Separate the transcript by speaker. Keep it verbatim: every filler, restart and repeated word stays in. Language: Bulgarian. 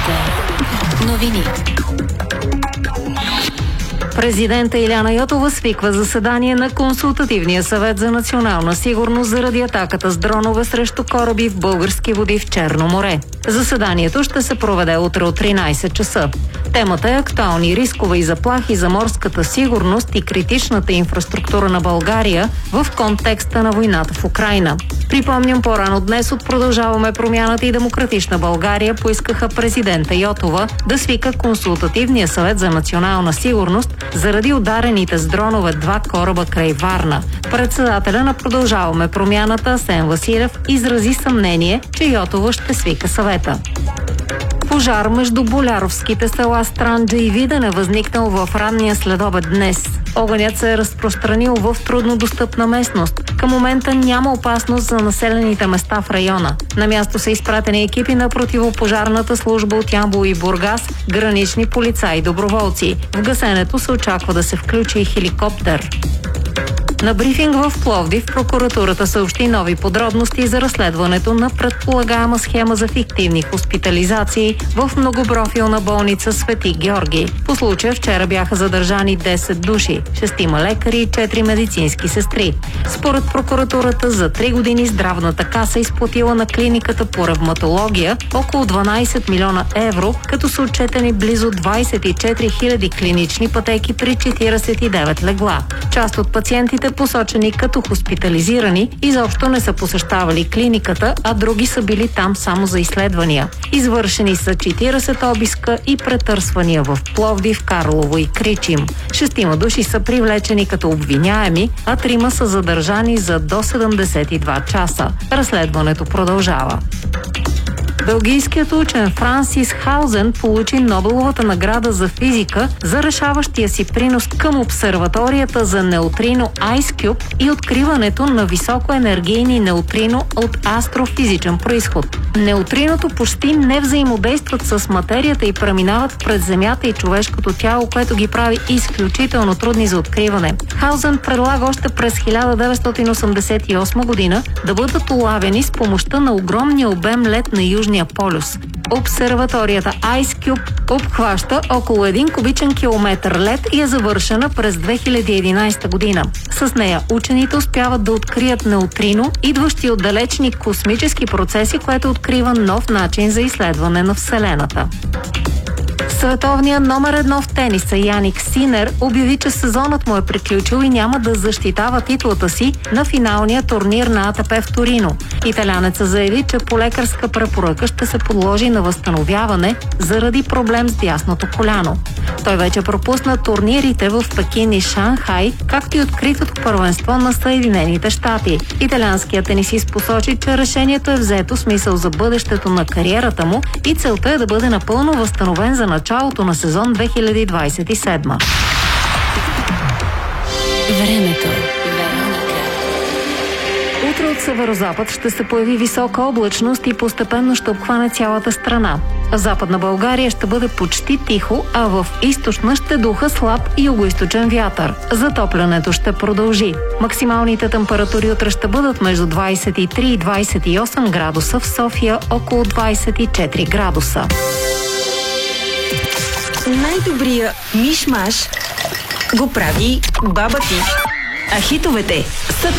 Speaker 1: Вашите новини. Президента Илияна Йотова свиква заседание на Консултативния съвет за национална сигурност заради атаката с дронове срещу кораби в български води в Черно море. Заседанието ще се проведе утре от тринайсет часа. Темата е актуални рискове и заплахи за морската сигурност и критичната инфраструктура на България в контекста на войната в Украйна. Припомням, по-рано днес от Продължаваме промяната и Демократична България поискаха президента Йотова да свика Консултативния съвет за национална сигурност заради ударените с дронове два кораба край Варна. Председателя на Продължаваме промяната Асен Василев изрази съмнение, че Йотова ще свика съвета. Пожар между боляровските села Странджа и Виден е възникнал в ранния следобед днес. Огънят се е разпространил в труднодостъпна местност. Към момента няма опасност за населените места в района. На място са изпратени екипи на противопожарната служба от Ямбол и Бургас, гранични полицаи и доброволци. В гасенето се очаква да се включи и хеликоптер. На брифинг в Пловдив прокуратурата съобщи нови подробности за разследването на предполагаема схема за фиктивни хоспитализации в многопрофилна болница Свети Георги. По случая вчера бяха задържани десет души, шестима лекари и четири медицински сестри. Според прокуратурата за три години здравната каса изплатила на клиниката по ревматология около дванайсет милиона евро, като са отчетени близо двайсет и четири хиляди клинични пътеки при четирийсет и девет легла. Част от пациентите, посочени като хоспитализирани, изобщо не са посещавали клиниката, а други са били там само за изследвания. Извършени са четирийсет обиска и претърсвания в Пловдив, Карлово и Кричим. Шестима души са привлечени като обвиняеми, а трима са задържани за до седемдесет и два часа. Разследването продължава. Белгийският учен Франсис Хаузен получи Нобеловата награда за физика за решаващия си принос към обсерваторията за неутрино IceCube и откриването на високоенергийни неутрино от астрофизичен произход. Неутриното почти не взаимодействат с материята и преминават през Земята и човешкото тяло, което ги прави изключително трудни за откриване. Хаузен предлага още през хиляда деветстотин осемдесет и осма година да бъдат улавени с помощта на огромния обем лед на Южния полюс. Обсерваторията IceCube обхваща около един кубичен километър лед и е завършена през две хиляди и единайсета година. С нея учените успяват да открият неутрино, идващи от далечни космически процеси, което открива нов начин за изследване на Вселената. Световният номер едно в тениса Яник Синер обяви, че сезонът му е приключил и няма да защитава титлата си на финалния турнир на А Т П в Торино. Италянецът заяви, че по лекарска препоръка ще се подложи на възстановяване заради проблем с дясното коляно. Той вече пропусна турнирите в Пекин и Шанхай, както и откритото първенство на Съединените щати. Италианският тенисист посочи, че решението е взето с мисъл за бъдещето на кариерата му и целта е да бъде напълно възстановен за началото на сезон две хиляди двайсет и седма.
Speaker 2: Времето.
Speaker 1: Утре от северозапад ще се появи висока облачност и постепенно ще обхване цялата страна. В Западна България ще бъде почти тихо, а в източна ще духа слаб югоизточен вятър. Затоплянето ще продължи. Максималните температури утре ще бъдат между двайсет и три и двайсет и осем градуса, в София около двайсет и четири градуса.
Speaker 2: Най-добрия миш-маш го прави баба ти. А хитовете са